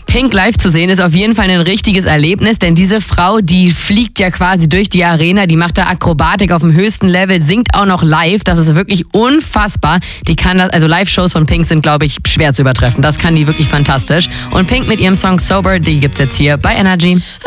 Pink live zu sehen ist auf jeden Fall ein richtiges Erlebnis, denn diese Frau, die fliegt ja quasi durch die Arena, die macht da Akrobatik auf dem höchsten Level, singt auch noch live, das ist wirklich unfassbar. Die kann das, also Live-Shows von Pink sind, glaube ich, schwer zu übertreffen, das kann die wirklich fantastisch. Und Pink mit ihrem Song Sober, die gibt's jetzt hier bei Energy.